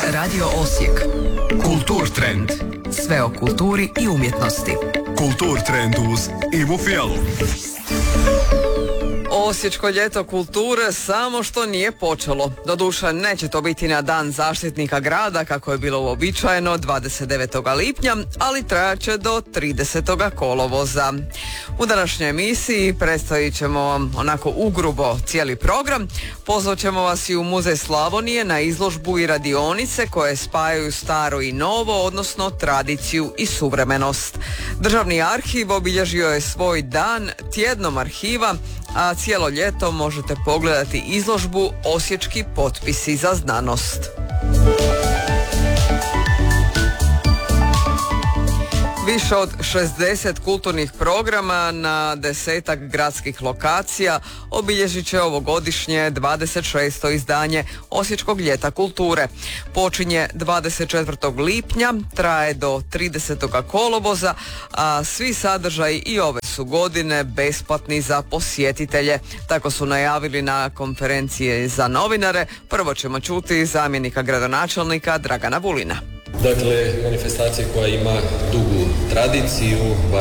Radio Osijek. Kultur trend. Sve o kulturi i umjetnosti. Kultur trend uz Ivu Fjelu. Osječko ljeto kulture samo što nije počelo. Doduše, neće to biti na dan zaštitnika grada, kako je bilo uobičajeno 29. lipnja, ali trajat će do 30. kolovoza. U današnjoj emisiji predstavit ćemo vam onako ugrubo cijeli program. Pozvat ćemo vas i u Muzej Slavonije na izložbu i radionice koje spajaju staro i novo, odnosno tradiciju i suvremenost. Državni arhiv obilježio je svoj dan tjednom arhiva, a cijelo ljeto možete pogledati izložbu Osječki potpisi za znanost. Više od 60 kulturnih programa na 10-ak gradskih lokacija obilježit će ovogodišnje 26. izdanje Osječkog ljeta kulture. Počinje 24. lipnja, traje do 30. kolovoza, a svi sadržaji i ove su godine besplatni za posjetitelje. Tako su najavili na konferenciji za novinare. Prvo ćemo čuti zamjenika gradonačelnika Dragana Vulina. Dakle, manifestacija koja ima dugu tradiciju,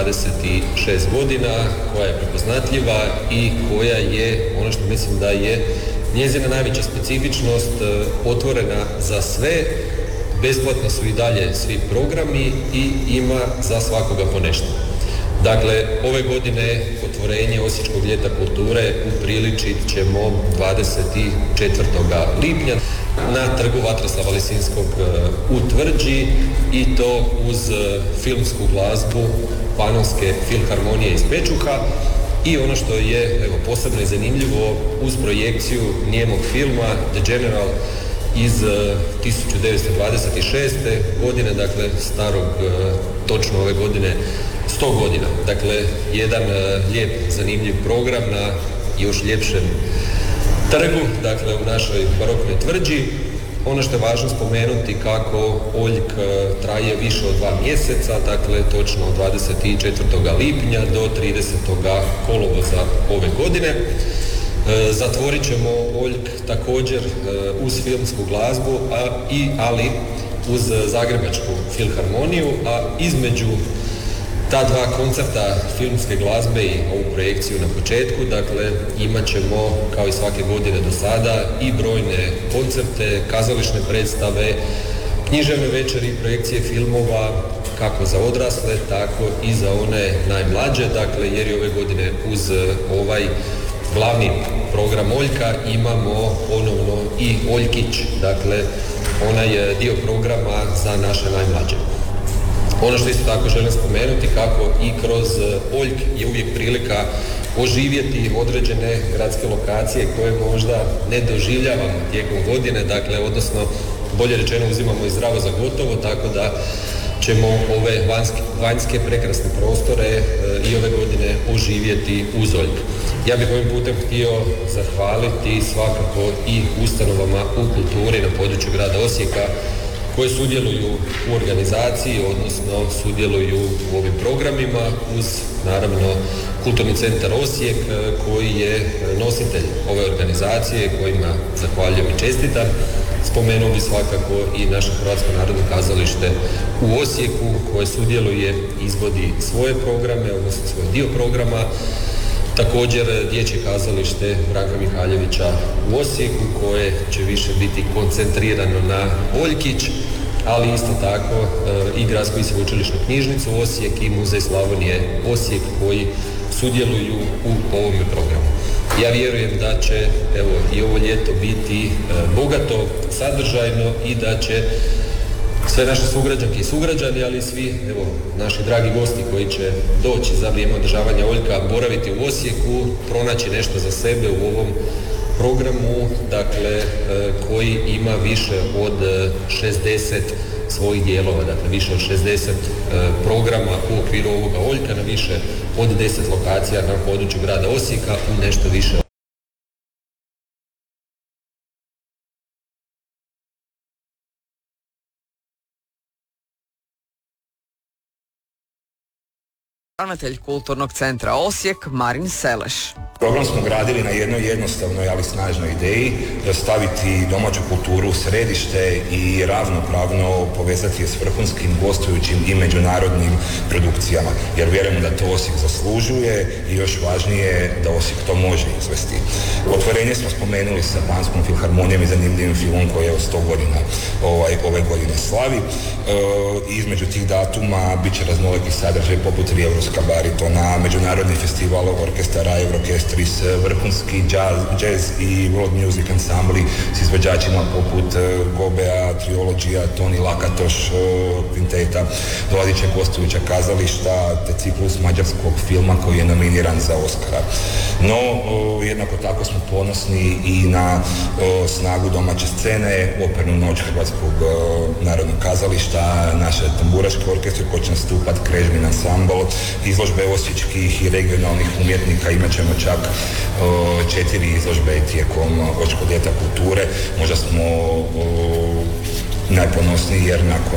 26 godina, koja je prepoznatljiva i koja je, ono što mislim da je njezina najveća specifičnost, otvorena za sve, besplatno su i dalje svi programi i ima za svakoga po nešto. Dakle, ove godine otvorenje Osječkog ljeta kulture upriličit ćemo 24. lipnja na trgu Vatroslava Lisinskog u Tvrđi, i to uz filmsku glazbu Panonske filharmonije iz Pečuha i ono što je posebno i zanimljivo, uz projekciju nijemog filma The General iz 1926. godine, dakle starog točno ove godine 100 godina. Dakle, jedan lijep, zanimljiv program na još ljepšem trgu, dakle u našoj baroknoj Tvrđi. Ono što je važno spomenuti, kako Oljk traje više od 2 mjeseca, dakle točno od 24. lipnja do 30. kolovoza ove godine. Zatvorit ćemo Oljk također uz filmsku glazbu, ali uz Zagrebačku filharmoniju, a između ta dva koncerta filmske glazbe i ovu projekciju na početku, dakle imat ćemo kao i svake godine do sada i brojne koncerte, kazališne predstave, književne večeri, projekcije filmova kako za odrasle, tako i za one najmlađe, dakle jer je ove godine uz ovaj glavni program Oljka imamo ponovno i Oljkić, dakle onaj dio programa za naše najmlađe. Ono što isto tako želim spomenuti, kako i kroz Oljk je uvijek prilika oživjeti određene gradske lokacije koje možda ne doživljavamo tijekom godine, dakle odnosno bolje rečeno uzimamo i zdravo za gotovo, tako da ćemo ove vanjske prekrasne prostore i ove godine oživjeti uz Oljk. Ja bih ovim putem htio zahvaliti svakako i ustanovama u kulturi na području grada Osijeka koje sudjeluju u organizaciji, odnosno sudjeluju u ovim programima, uz naravno Kulturni centar Osijek koji je nositelj ove organizacije, kojima zahvaljujem i čestitam. Spomenuo bi svakako i naše Hrvatsko narodno kazalište u Osijeku koje sudjeluje, izvodi svoje programe, odnosno svoj dio programa. Također dječje kazalište Branka Mihaljevića u Osijeku koje će više biti koncentrirano na Oljkić, ali isto tako i Gradsku i sveučilišnu knjižnicu Osijek i Muzej Slavonije Osijek koji sudjeluju u ovome programu. Ja vjerujem da će i ovo ljeto biti bogato, sadržajno i da će sve naše sugrađanke i sugrađani, ali i svi naši dragi gosti koji će doći za vrijeme održavanja Oljka boraviti u Osijeku, pronaći nešto za sebe u ovom programu, dakle koji ima više od 60 svojih dijelova, dakle više od 60 programa u okviru ovoga Oljka na više od 10 lokacija na području grada Osijeka i nešto više Ravnatelj Kulturnog centra Osijek Marin Seleš. Program smo gradili na jednoj jednostavnoj, ali snažnoj ideji da staviti domaću kulturu u središte i ravnopravno povezati je s vrhunskim, gostujućim i međunarodnim produkcijama. Jer vjerujemo da to Osijek zaslužuje i još važnije da Osijek to može izvesti. Otvorenje smo spomenuli sa Banskom filharmonijom i zanimljivim filmom koji je od 100 godina ove godine slavi. Između tih datuma bit će raznoliki sadržaj poput Rijevruska baritona, međunarodni festival orkestara Eurokestris, vrhunski jazz i world music ansambli s izvođačima poput Gobea, Triologija, Toni Lakatoš, Quinteta, dolazit će gostujuća kazališta te ciklus mađarskog filma koji je nominiran za Oscara. No, jednako tako smo ponosni i na snagu domaće scene, opernu noć Hrvatskog narodnog kazališta, naše tamburaške orkestre koji će nastupati, Krežmin ansambl, izložbe osječkih i regionalnih umjetnika, imat ćemo čak 4 izložbe tijekom Osječkog ljeta kulture. Možda smo najponosniji jer nakon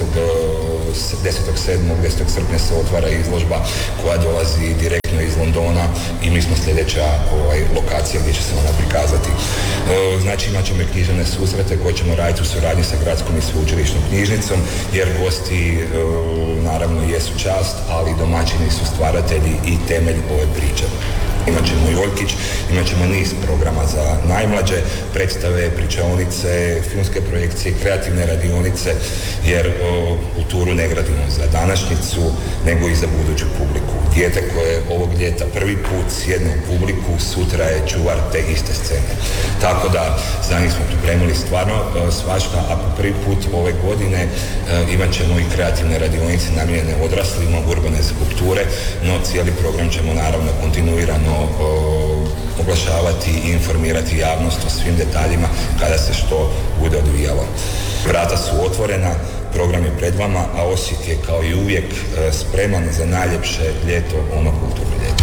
10. srpnja se otvara izložba koja dolazi direktno iz Londona i mi smo sljedeća lokacija gdje će se ona prikazati. Znači imat ćemo i književne susrete koje ćemo raditi u suradnji sa gradskom i sveučilišnom knjižnicom jer gosti naravno jesu čast, ali domaćini su stvaratelji i temelj ove priče. Imat ćemo i Oljkić, imat ćemo niz programa za najmlađe, predstave, pričaonice, filmske projekcije, kreativne radionice, jer kulturu ne gradimo za današnjicu, nego i za buduću publiku. Dijete koje ovog ljeta prvi put sjedne u publiku, sutra je čuvar te iste scene. Tako da za njih smo pripremili stvarno svašta, a po prvi put ove godine imat ćemo i kreativne radionice namijenjene odraslima, urbane skulpture, no cijeli program ćemo naravno kontinuirano oglašavati i informirati javnost o svim detaljima kada se što bude odvijalo. Vrata su otvorena, program je pred vama, a Osijek je kao i uvijek spreman za najljepše ljeto, ono kulturno ljeto.